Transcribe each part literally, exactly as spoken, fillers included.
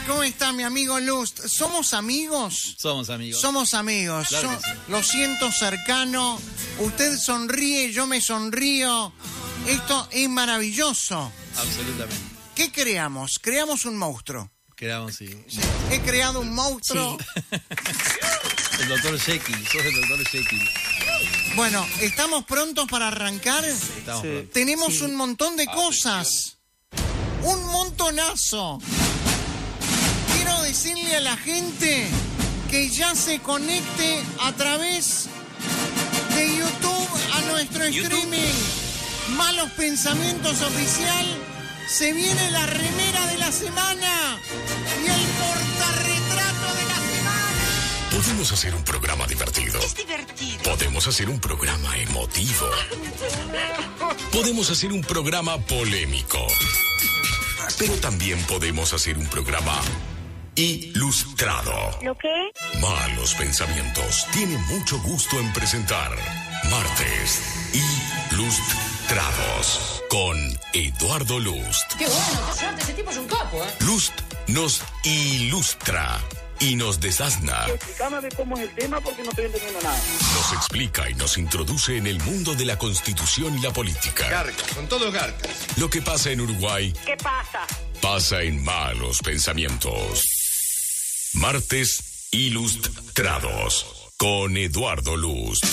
¿Cómo está mi amigo Lust? ¿Somos amigos? Somos amigos. Somos amigos. Claro Yo que sí. lo siento cercano. Usted sonríe, yo me sonrío. Esto es maravilloso. Absolutamente. ¿Qué creamos? Creamos un monstruo. Creamos, sí. He creado un monstruo. Sí. El doctor Jekyll, sos el doctor Jekyll. Bueno, ¿estamos prontos para arrancar? Estamos Sí. prontos. Tenemos Sí. un montón de cosas. Un montonazo. Quiero decirle a la gente que ya se conecte a través de YouTube a nuestro streaming. Malos Pensamientos Oficial. Se viene la remera de la semana y el portarretrato de la semana. Podemos hacer un programa divertido. Es divertido. Podemos hacer un programa emotivo. Podemos hacer un programa polémico. Pero también podemos hacer un programa ilustrado. ¿Lo qué? Malos Pensamientos tiene mucho gusto en presentar Martes Ilustrados con Eduardo Lust. Qué bueno, qué suerte, ese tipo es un capo, ¿eh? Lust nos ilustra y nos desasna. Explícame de cómo es el tema porque no estoy entendiendo nada. Nos explica y nos introduce en el mundo de la Constitución y la política. Garcas, son todos garcas. Lo que pasa en Uruguay ¿Qué pasa? pasa en Malos Pensamientos. Martes Ilustrados con Eduardo Lust.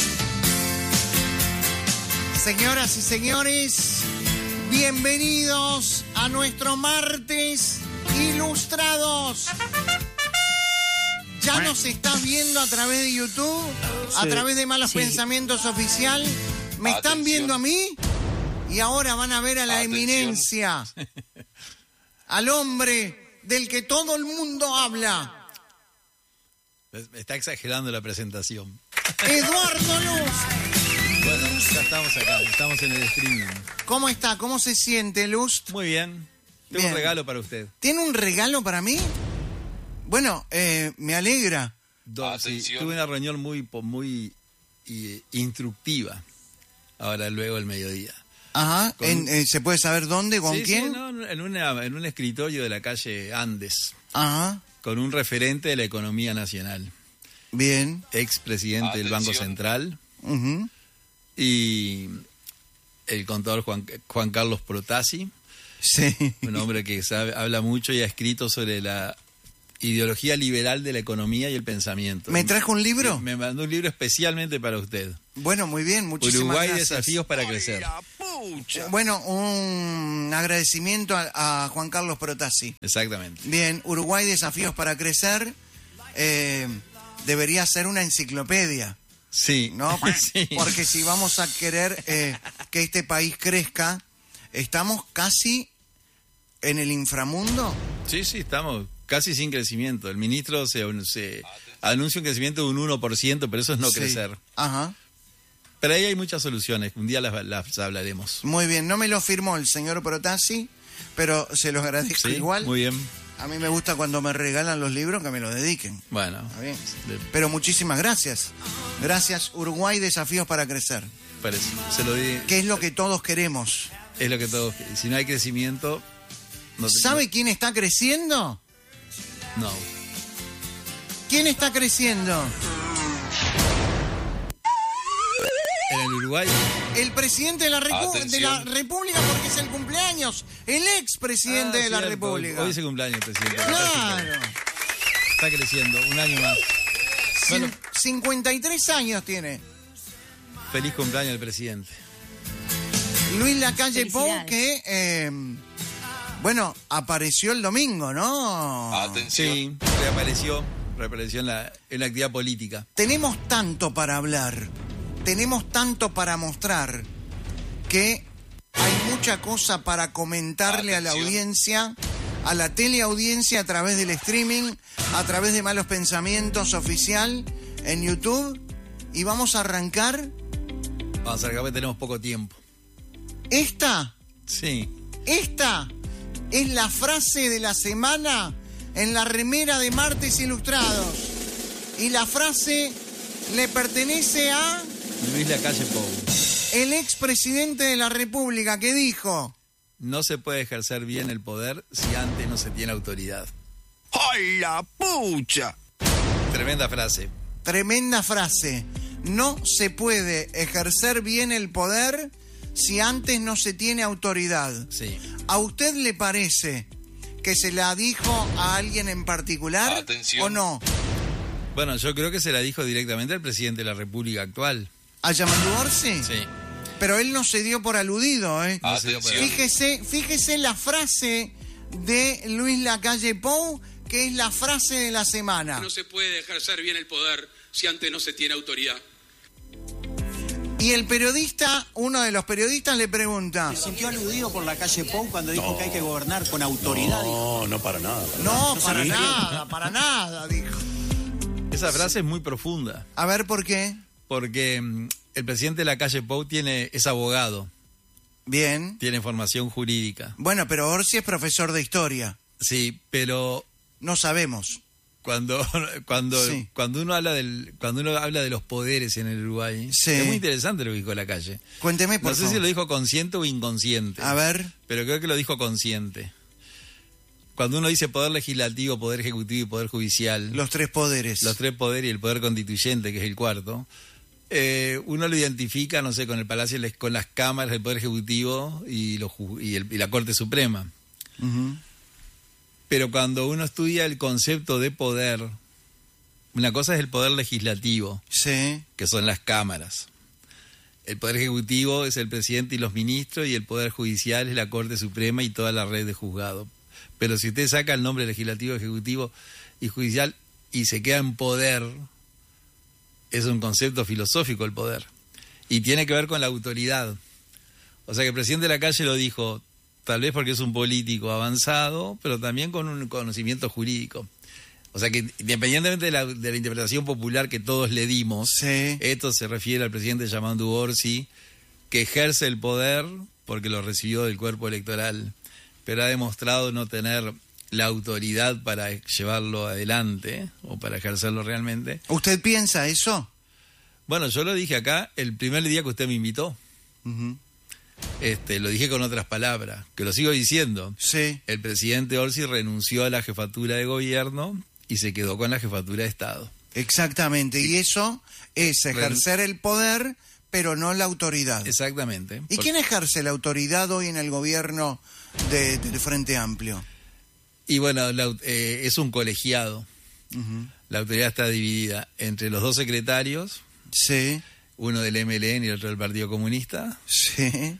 Señoras y señores, bienvenidos a nuestro Martes Ilustrados. ¿Ya nos estás viendo a través de YouTube? ¿A Sí, través de Malos sí. Pensamientos Oficial? ¿Me están Atención. viendo a mí? Y ahora van a ver a la Atención. eminencia, al hombre del que todo el mundo habla, Está exagerando la presentación. Eduardo Luz. Bueno, ya estamos acá, estamos en el streaming. ¿Cómo está? ¿Cómo se siente, Lust? Muy bien. Tengo Bien. un regalo para usted. ¿Tiene un regalo para mí? Bueno, eh, me alegra. Do- sí, Atención. tuve una reunión muy, po- muy eh, instructiva. Ahora, luego, el mediodía. Ajá. Con- En- eh, ¿Se puede saber dónde? ¿Con Sí, sí, quién? no, en, una- en un escritorio de la calle Andes, Ajá. con un referente de la economía nacional, Bien. expresidente del Banco Atención. Central, Ujú. y el contador Juan, Juan Carlos Protasi, Sí. un hombre que sabe, habla mucho y ha escrito sobre la ideología liberal de la economía y el pensamiento. ¿Me trajo un libro? Me mandó un libro especialmente para usted. Bueno, muy bien. Muchísimas Uruguay, gracias. desafíos para crecer. Bueno, un agradecimiento a, a Juan Carlos Protasi. Exactamente. Bien, Uruguay, desafíos para crecer. Eh, debería ser una enciclopedia, Sí. ¿no? Sí. Porque si vamos a querer eh, que este país crezca, estamos casi en el inframundo. Sí, sí, estamos casi sin crecimiento. El ministro se, se anuncia un crecimiento de un uno por ciento, pero eso es no Sí. crecer. Ajá. Pero ahí hay muchas soluciones. Un día las, las hablaremos. Muy bien, no me lo firmó el señor Protasi, pero se los agradezco Sí, igual. muy bien. A mí me gusta cuando me regalan los libros que me los dediquen. Bueno, Está bien. le- Pero muchísimas gracias. Gracias, Uruguay, desafíos para crecer. parece. Se lo di. Que es lo que todos queremos. Es lo que todos. Si no hay crecimiento. No, te- ¿Sabe quién está creciendo? No. ¿Quién está creciendo? En el Uruguay. El presidente de la, repu- Atención. de la República, porque es el cumpleaños. El expresidente Ah, de la cierto. República. Hoy es el cumpleaños, presidente. Claro. Está creciendo. Un año más. Cin- Bueno. cincuenta y tres años tiene. Feliz cumpleaños al presidente. Luis Lacalle Pou, Felicidades. que, eh, bueno, apareció el domingo, ¿no? Atención. Sí, reapareció. Reapareció en la, en la actividad política. Tenemos tanto para hablar, tenemos tanto para mostrar, que hay mucha cosa para comentarle a la Atención. audiencia, a la teleaudiencia a través del streaming, a través de Malos Pensamientos Oficial en YouTube. Y vamos a arrancar Vamos a ver, que tenemos poco tiempo. esta, Sí. esta es la frase de la semana en la remera de Martes Ilustrados. Y la frase le pertenece a Luis Lacalle Pou. el expresidente de la República, que dijo: No se puede ejercer bien el poder si antes no se tiene autoridad. ¡Ay, la pucha! Tremenda frase. Tremenda frase. No se puede ejercer bien el poder si antes no se tiene autoridad. Sí. ¿A usted le parece que se la dijo a alguien en particular? Atención. ¿O no? Bueno, yo creo que se la dijo directamente al presidente de la República actual. ¿A Yamandu Orsi? Sí. Pero él no se dio por aludido, ¿eh? No se dio por aludido. Fíjese, fíjese la frase de Luis Lacalle Pou, que es la frase de la semana. No se puede ejercer bien el poder si antes no se tiene autoridad. Y el periodista, uno de los periodistas le pregunta... ¿Se sintió aludido por Lacalle Pou cuando dijo no. que hay que gobernar con autoridad? No, no para nada. Para no, nada. para ¿Sí? nada, para nada, dijo. Esa frase es muy profunda. A ver, ¿por qué? Porque mm, el presidente Lacalle Pou tiene, es abogado. Bien. Tiene formación jurídica. Bueno, pero Orsi es profesor de historia. Sí, pero... No sabemos. Cuando cuando sí. cuando uno habla del cuando uno habla de los poderes en el Uruguay, sí. es muy interesante lo que dijo Lacalle. Cuénteme, por No sé favor. si lo dijo consciente o inconsciente. A ver. Pero creo que lo dijo consciente. Cuando uno dice poder legislativo, poder ejecutivo y poder judicial, los tres poderes. Los tres poderes y el poder constituyente, que es el cuarto, eh, uno lo identifica, no sé, con el Palacio, con las cámaras del Poder Ejecutivo y, los, y, el, y la Corte Suprema. Uh-huh. Pero cuando uno estudia el concepto de poder, una cosa es el poder legislativo, sí. que son las cámaras. El poder ejecutivo es el presidente y los ministros, y el poder judicial es la Corte Suprema y toda la red de juzgados. Pero si usted saca el nombre legislativo, ejecutivo y judicial y se queda en poder, es un concepto filosófico el poder. Y tiene que ver con la autoridad. O sea que el presidente de la calle lo dijo, tal vez porque es un político avanzado, pero también con un conocimiento jurídico. O sea que independientemente de la, de la interpretación popular que todos le dimos, sí. esto se refiere al presidente Yamandu Orsi, que ejerce el poder porque lo recibió del cuerpo electoral, pero ha demostrado no tener la autoridad para llevarlo adelante o para ejercerlo realmente. ¿Usted piensa eso? Bueno, yo lo dije acá el primer día que usted me invitó. Uh-huh. Este, lo dije con otras palabras, que lo sigo diciendo. Sí. El presidente Orsi renunció a la jefatura de gobierno y se quedó con la jefatura de Estado. Exactamente, y eso es ejercer el poder, pero no la autoridad. Exactamente. ¿Y quién ejerce la autoridad hoy en el gobierno de, del Frente Amplio? Y bueno, la, eh, es un colegiado. Uh-huh. La autoridad está dividida entre los dos secretarios, sí. uno del M L N y el otro del Partido Comunista, sí.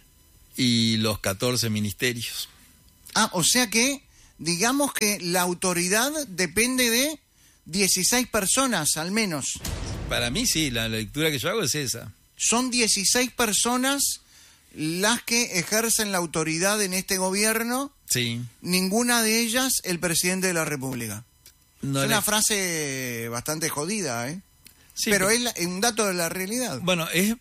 y los catorce ministerios. Ah, o sea que, digamos que la autoridad depende de dieciséis personas, al menos. Para mí sí, la, la lectura que yo hago es esa. Son dieciséis personas las que ejercen la autoridad en este gobierno. Sí. Ninguna de ellas el presidente de la República. No es una le... frase bastante jodida, ¿eh? Sí, pero, pero es la, un dato de la realidad. Bueno, es,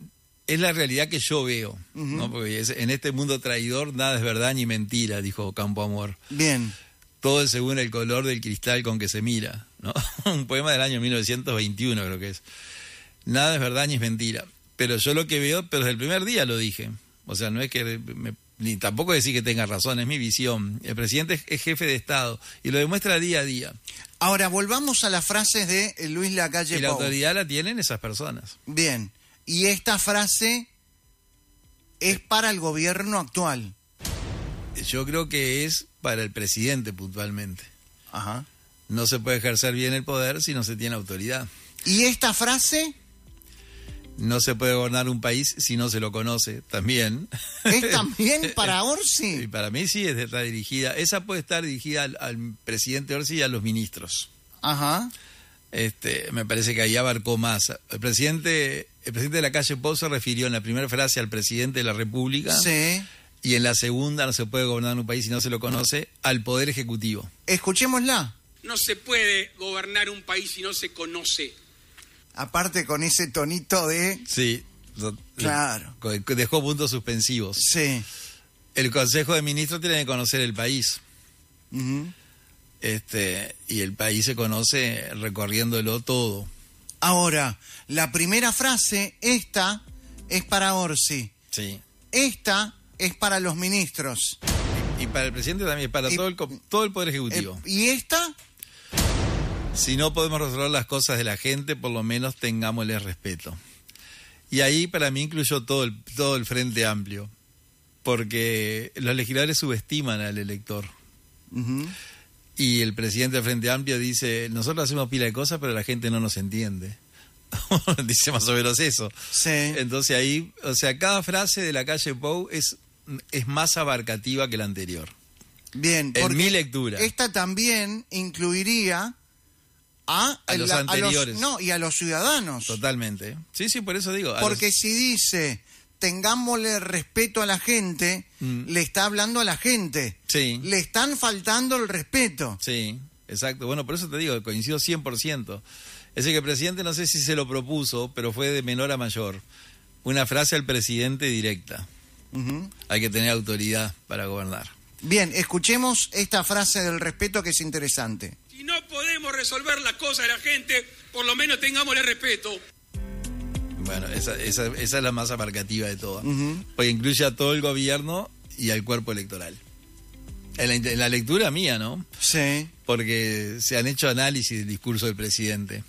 es la realidad que yo veo, uh-huh. ¿no? Porque es, en este mundo traidor nada es verdad ni mentira, dijo Campo Amor. Bien. Todo es según el color del cristal con que se mira, ¿no? Un poema del año mil novecientos veintiuno creo que es. Nada es verdad ni es mentira. Pero yo lo que veo, pero desde el primer día lo dije. O sea, no es que... Me, ni tampoco decir que tenga razón, es mi visión. El presidente es, es jefe de Estado y lo demuestra día a día. Ahora, volvamos a las frases de Luis Lacalle Pou. Y la autoridad la tienen esas personas. Bien. Y esta frase es para el gobierno actual. Yo creo que es para el presidente puntualmente. Ajá. No se puede ejercer bien el poder si no se tiene autoridad. ¿Y esta frase? No se puede gobernar un país si no se lo conoce, también. ¿Es también para Orsi? Sí, para mí sí, está dirigida. Esa puede estar dirigida al, al presidente Orsi y a los ministros. Ajá. Este, me parece que ahí abarcó más. El presidente, el presidente de Lacalle Pou se refirió en la primera frase al presidente de la República. Sí. Y en la segunda, no se puede gobernar un país si no se lo conoce, al Poder Ejecutivo. Escuchémosla. No se puede gobernar un país si no se conoce. Aparte con ese tonito de... Sí. Claro. Dejó puntos suspensivos. Sí. El Consejo de Ministros tiene que conocer el país. Uh-huh. Este, y el país se conoce recorriéndolo todo. Ahora, la primera frase, esta, es para Orsi. Sí. Esta es para los ministros. Y, y para el presidente también, para y, todo, el, todo el Poder Ejecutivo. Eh, ¿Y esta? si no podemos resolver las cosas de la gente, por lo menos tengámosle respeto. Y ahí para mí incluyó todo el, todo el Frente Amplio, porque los legisladores subestiman al elector. Ujú. Y el presidente del Frente Amplio dice, nosotros hacemos pila de cosas, pero la gente no nos entiende. Dice más o menos eso. Sí. Entonces ahí, o sea, cada frase de la calle Pou es, es más abarcativa que la anterior. Bien, En porque mi lectura. esta también incluiría a, A los la- anteriores. no, y a los ciudadanos. Totalmente. Sí, sí, por eso digo. a Porque los- si dice, tengámosle respeto a la gente, Mm. le está hablando a la gente. Sí. Le están faltando el respeto. Sí, exacto. Bueno, por eso te digo, coincido cien por ciento. Es decir, que el presidente no sé si se lo propuso, pero fue de menor a mayor. Una frase al presidente directa. Ujú. Hay que tener autoridad para gobernar. Bien, escuchemos esta frase del respeto que es interesante. Si no podemos resolver las cosas de la gente, por lo menos tengámosle respeto. Bueno, esa, esa, esa es la más abarcativa de todas. Ujú. Porque incluye a todo el gobierno y al cuerpo electoral. En la, en la lectura mía, ¿no? Sí. Porque se han hecho análisis del discurso del presidente.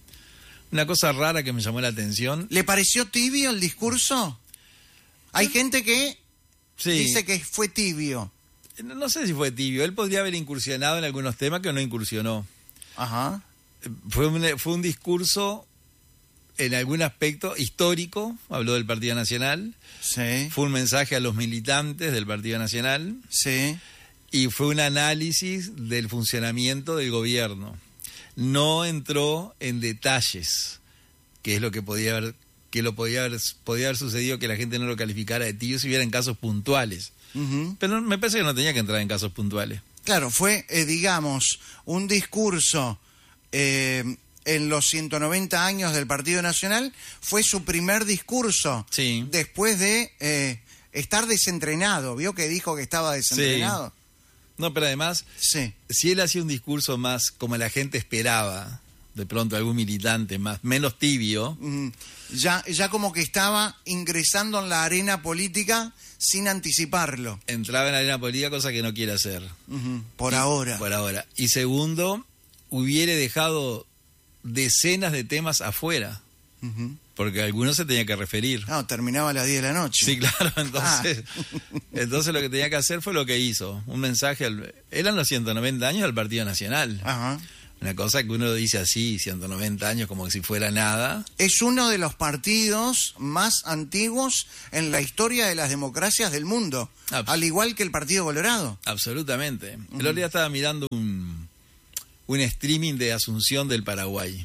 Una cosa rara que me llamó la atención. ¿Le pareció tibio el discurso? Hay gente que Sí, dice que fue tibio. no, no sé si fue tibio. Él podría haber incursionado en algunos temas que no incursionó. Ajá. Fue un, fue un discurso en algún aspecto histórico, habló del Partido Nacional, Sí. fue un mensaje a los militantes del Partido Nacional Sí. y fue un análisis del funcionamiento del gobierno. No entró en detalles, que es lo que podía haber, que lo podía haber, podía haber sucedido que la gente no lo calificara de tibio si hubiera en casos puntuales. Ujú. Pero me parece que no tenía que entrar en casos puntuales. Claro, fue, eh, digamos, un discurso eh, en los ciento noventa años del Partido Nacional, fue su primer discurso Sí. después de eh, estar desentrenado. ¿Vio que dijo que estaba desentrenado? No, pero además, Sí. si él hacía un discurso más como la gente esperaba, de pronto algún militante más, menos tibio, Mm, ya, ya como que estaba ingresando en la arena política sin anticiparlo. entraba en la arena política, cosa que no quiere hacer. Ujú, por ahora. Por ahora. Y segundo, hubiera dejado decenas de temas afuera, Ujú. porque a algunos se tenía que referir. No, terminaba a las diez de la noche. Sí, claro, entonces, Ah. entonces lo que tenía que hacer fue lo que hizo, un mensaje, al, eran los ciento noventa años del Partido Nacional, Ajá. una cosa que uno dice así, ciento noventa años como si fuera nada. Es uno de los partidos más antiguos en la historia de las democracias del mundo, Ah, al igual que el Partido Colorado. Absolutamente. El otro día estaba mirando un, un streaming de Asunción del Paraguay,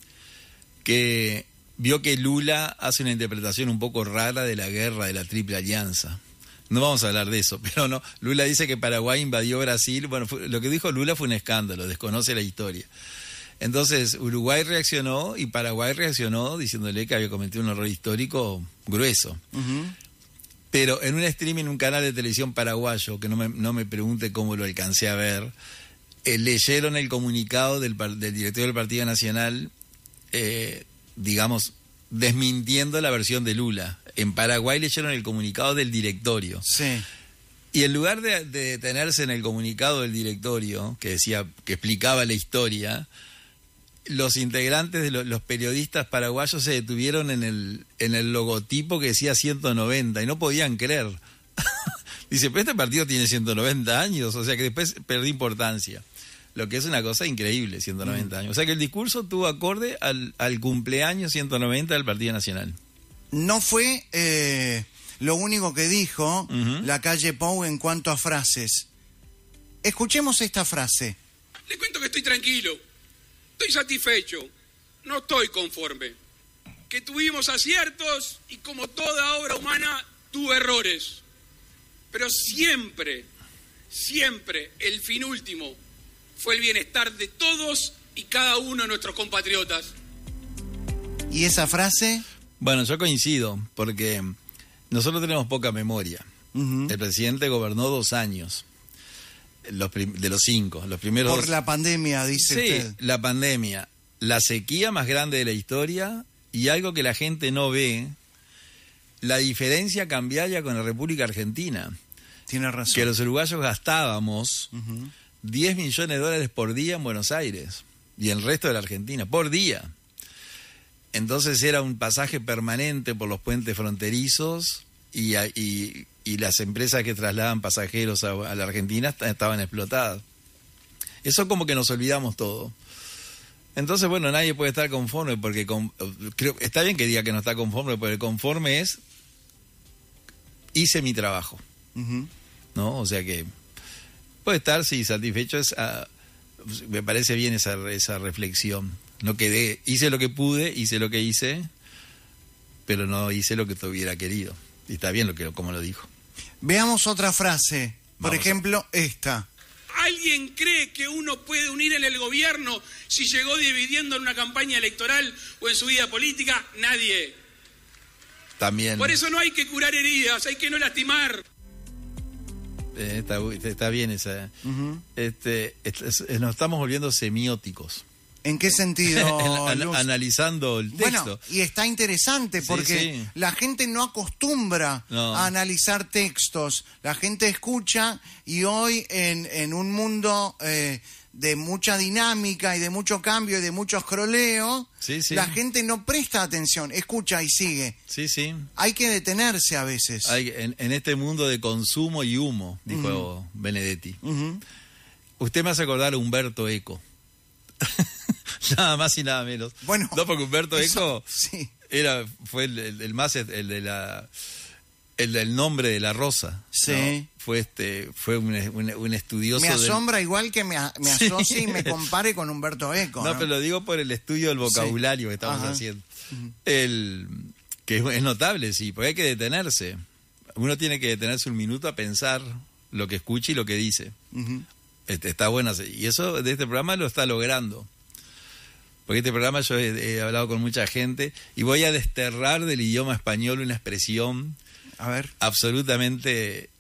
que vio que Lula hace una interpretación un poco rara de la guerra de la Triple Alianza. No vamos a hablar de eso, pero no. Lula dice que Paraguay invadió Brasil. Bueno, fue- lo que dijo Lula fue un escándalo, desconoce la historia. Entonces Uruguay reaccionó y Paraguay reaccionó diciéndole que había cometido un error histórico grueso. Ujú. Pero en un streaming, en un canal de televisión paraguayo, que no me, no me pregunte cómo lo alcancé a ver, eh, leyeron el comunicado del, par- del director del Partido Nacional, eh, digamos, desmintiendo la versión de Lula. En Paraguay leyeron el comunicado del directorio. Sí. Y en lugar de, de detenerse en el comunicado del directorio, que decía, que explicaba la historia, los integrantes de lo- los periodistas paraguayos se detuvieron en el, en el logotipo que decía ciento noventa y no podían creer. Dice, pero este partido tiene ciento noventa años, o sea que después perdió importancia. Lo que es una cosa increíble, ciento noventa años. O sea que el discurso tuvo acorde al, al cumpleaños ciento noventa del Partido Nacional. No fue eh, lo único que dijo Ujú. la calle Pou en cuanto a frases. Escuchemos esta frase. Le cuento que estoy tranquilo, estoy satisfecho, no estoy conforme. Que tuvimos aciertos y como toda obra humana tuvo errores. Pero siempre, siempre el fin último fue el bienestar de todos y cada uno de nuestros compatriotas. ¿Y esa frase? Bueno, yo coincido, porque nosotros tenemos poca memoria. Ujú. El presidente gobernó dos años, los prim- de los cinco, los primeros Por dos. la pandemia, dice Sí, usted. la pandemia, la sequía más grande de la historia y algo que la gente no ve, la diferencia cambiaria con la República Argentina, Tiene razón. que los uruguayos gastábamos Ujú. diez millones de dólares por día en Buenos Aires. y el resto de la Argentina, por día. Entonces era un pasaje permanente por los puentes fronterizos y, y, y las empresas que trasladan pasajeros a, a la Argentina estaban explotadas. Eso como que nos olvidamos todo. Entonces, bueno, nadie puede estar conforme porque con, creo, está bien que diga que no está conforme, porque el conforme es hice mi trabajo. Uh-huh. ¿No? O sea que puede estar, sí, satisfecho. Es, uh, me parece bien esa, esa reflexión. No quedé, hice lo que pude, hice lo que hice, pero no hice lo que te hubiera querido. Y está bien lo que, como lo dijo. Veamos otra frase. Por Vamos ejemplo, a... esta. ¿Alguien cree que uno puede unir en el gobierno si llegó dividiendo en una campaña electoral o en su vida política? Nadie. También. Por eso no hay que curar heridas, hay que no lastimar. Eh, está, está bien esa. Uh-huh. Este, este, nos estamos volviendo semióticos. ¿En qué sentido? An- analizando el texto. Bueno, y está interesante porque sí, sí. la gente no acostumbra no. a analizar textos. La gente escucha y hoy en, en un mundo eh, de mucha dinámica y de mucho cambio y de mucho escroleo, sí, sí. la gente no presta atención, escucha y sigue. Sí, sí. Hay que detenerse a veces. Hay, en, en este mundo de consumo y humo, dijo uh-huh. Benedetti. Uh-huh. Usted me hace acordar a Umberto Eco. Nada más y nada menos. Bueno, no, porque Humberto eso, Eco sí. era, fue el, el, el más, el de la, el del nombre de la rosa. Sí. ¿No? Fue este, fue un, un, un estudioso. Me asombra del... igual que me, me asocie sí. y me compare con Humberto Eco. No, ¿no? pero lo digo por el estudio del vocabulario sí. que estamos Ajá. haciendo. Uh-huh. El, que es notable, sí, porque hay que detenerse. Uno tiene que detenerse un minuto a pensar lo que escucha y lo que dice. Uh-huh. Este, está bueno. Y eso de este programa lo está logrando. Porque este programa yo he, he hablado con mucha gente y voy a desterrar del idioma español una expresión a ver. absolutamente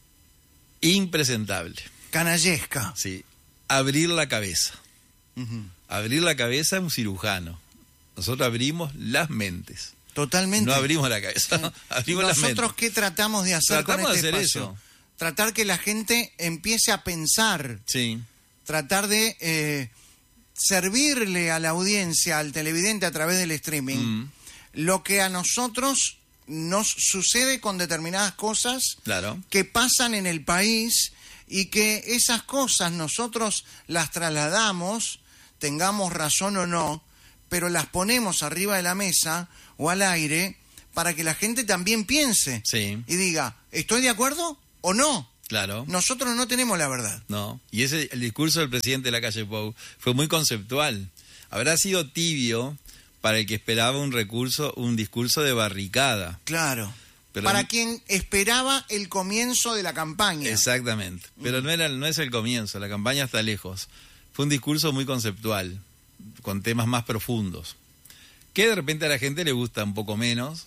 impresentable. Canallesca. Sí. Abrir la cabeza. Uh-huh. Abrir la cabeza es un cirujano. Nosotros abrimos las mentes. Totalmente. No abrimos la cabeza, sí. abrimos las mentes. ¿Nosotros qué tratamos de hacer tratamos con este de hacer espacio? Eso. Tratar que la gente empiece a pensar. Sí. Tratar de... Eh, servirle a la audiencia, al televidente a través del streaming, mm. lo que a nosotros nos sucede con determinadas cosas claro. que pasan en el país y que esas cosas nosotros las trasladamos, tengamos razón o no, pero las ponemos arriba de la mesa o al aire para que la gente también piense sí. y diga, ¿estoy de acuerdo o no? Claro. Nosotros no tenemos la verdad. No. Y ese el discurso del presidente de la calle Pou fue muy conceptual. Habrá sido tibio para el que esperaba un recurso, un discurso de barricada. Claro. Pero para no, quien esperaba el comienzo de la campaña. Exactamente. Pero mm. no era no es el comienzo, la campaña está lejos. Fue un discurso muy conceptual, con temas más profundos, que de repente a la gente le gusta un poco menos.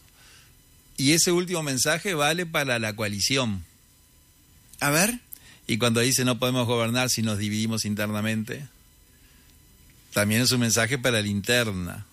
Y ese último mensaje vale para la coalición. A ver. Y cuando dice no podemos gobernar si nos dividimos internamente, también es un mensaje para la interna.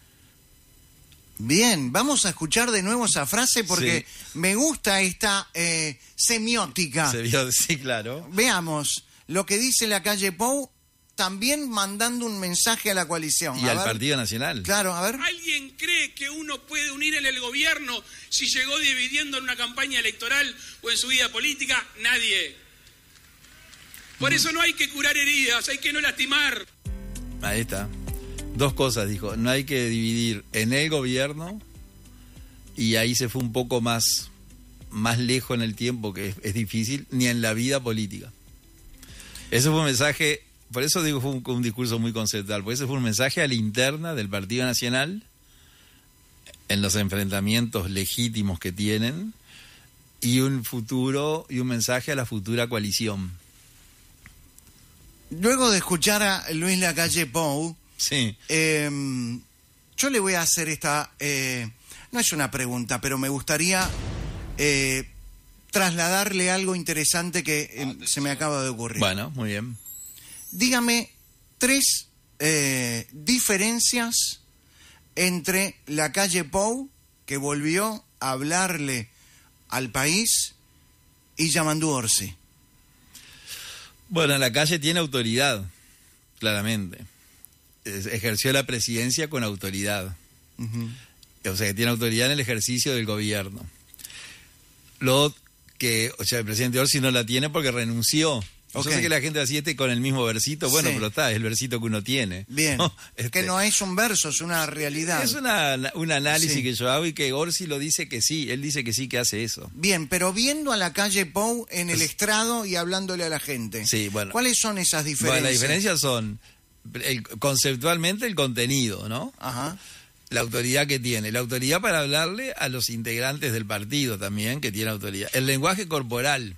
Bien, vamos a escuchar de nuevo esa frase porque sí. me gusta esta eh, semiótica. Se vio, sí, claro. Veamos lo que dice la calle Pou, también mandando un mensaje a la coalición. Y a al ver. Partido Nacional. Claro, a ver. ¿Alguien cree que uno puede unir en el gobierno si llegó dividiendo en una campaña electoral o en su vida política? Nadie. Por eso no hay que curar heridas, hay que no lastimar. Ahí está. Dos cosas, dijo. No hay que dividir en el gobierno, y ahí se fue un poco más, más lejos en el tiempo, que es, es difícil, ni en la vida política. Ese fue un mensaje... Por eso digo fue un, un discurso muy conceptual, porque ese fue un mensaje a la interna del Partido Nacional en los enfrentamientos legítimos que tienen y un futuro y un mensaje a la futura coalición. Luego de escuchar a Luis Lacalle Pou, sí. eh, yo le voy a hacer esta, eh, no es una pregunta, pero me gustaría eh, trasladarle algo interesante que eh, se me acaba de ocurrir. Bueno, muy bien. Dígame tres eh, diferencias entre la calle Pou, que volvió a hablarle al país, y Yamandú Orsi. Bueno, la calle tiene autoridad, claramente. eh, ejerció la presidencia con autoridad. Uh-huh. O sea, que tiene autoridad en el ejercicio del gobierno. Lo que, o sea, el presidente Orsi no la tiene porque renunció. Okay. Yo sé que la gente así esté con el mismo versito, bueno, sí. pero está, es el versito que uno tiene. Bien, ¿no? Este, que no es un verso, es una realidad. Es una, un análisis sí. que yo hago y que Orsi lo dice que sí, él dice que sí que hace eso. Bien, pero viendo a la calle Pou en el estrado y hablándole a la gente, sí, bueno, ¿cuáles son esas diferencias? Bueno, las diferencias son, el, conceptualmente el contenido, ¿no? Ajá. La autoridad que tiene, la autoridad para hablarle a los integrantes del partido también, que tiene autoridad. El lenguaje corporal.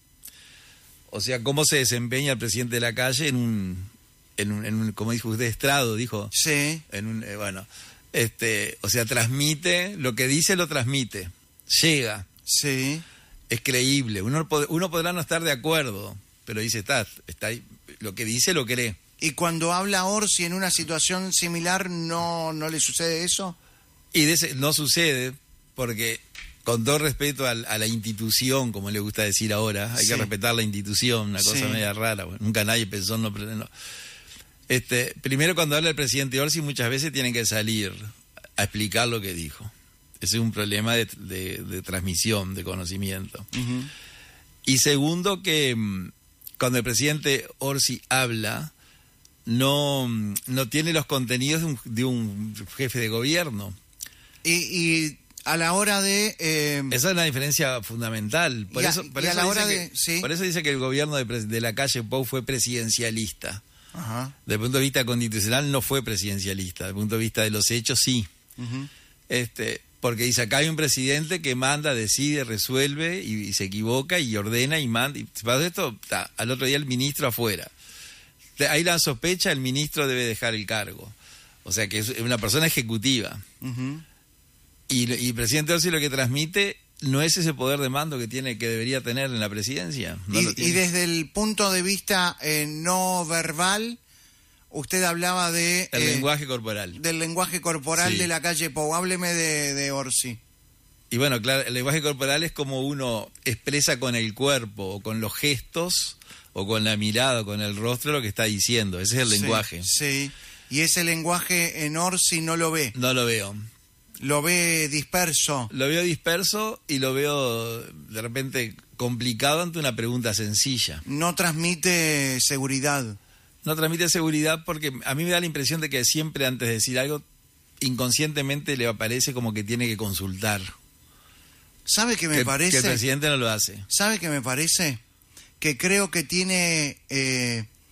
O sea, cómo se desempeña el presidente de la calle en un, en un, en un como dijo usted, estrado, dijo. Sí. En un, eh, bueno, este, o sea, transmite, lo que dice lo transmite, llega. Sí. Es creíble. Uno, uno podrá no estar de acuerdo, pero dice, está, está ahí, lo que dice lo cree. ¿Y cuando habla Orsi en una situación similar, no, no le sucede eso? Y de ese, no sucede, porque... Con todo respeto a, a la institución, como le gusta decir ahora, hay sí. que respetar la institución, una cosa sí. media rara. Bueno, nunca nadie pensó en no, no. Este, primero, cuando habla el presidente Orsi, muchas veces tienen que salir a explicar lo que dijo. Ese es un problema de, de, de transmisión, de conocimiento. Uh-huh. Y segundo, que cuando el presidente Orsi habla, no, no tiene los contenidos de un, de un jefe de gobierno. Y... y... A la hora de... Eh, Esa es una diferencia fundamental. Por, y a, eso, por, y eso a la hora que, de, ¿sí? por eso dice que el gobierno de, de la calle Pou fue presidencialista. Ajá. Desde el punto de vista constitucional no fue presidencialista. Desde el punto de vista de los hechos, sí. Uh-huh. este, porque dice, acá hay un presidente que manda, decide, resuelve, y, y se equivoca, y ordena, y manda. Y para esto, ta, al otro día el ministro afuera. Ahí la sospecha, el ministro debe dejar el cargo. O sea que es una persona ejecutiva. Uh-huh. Y, y el presidente Orsi lo que transmite no es ese poder de mando que tiene, que debería tener en la presidencia. No y, y desde el punto de vista eh, no verbal, usted hablaba de... El eh, lenguaje corporal. Del lenguaje corporal sí. de la calle Pou. Hábleme de, de Orsi. Y bueno, claro, el lenguaje corporal es como uno expresa con el cuerpo, o con los gestos, o con la mirada, o con el rostro lo que está diciendo. Ese es el sí, lenguaje. Sí, y ese lenguaje en Orsi no lo ve. No lo veo. Lo ve disperso. Lo veo disperso y lo veo de repente complicado ante una pregunta sencilla. No transmite seguridad. No transmite seguridad porque a mí me da la impresión de que siempre antes de decir algo, inconscientemente le aparece como que tiene que consultar. ¿Sabe qué me que, parece? Que el presidente no lo hace. ¿Sabe qué me parece? Que creo que tiene... Eh,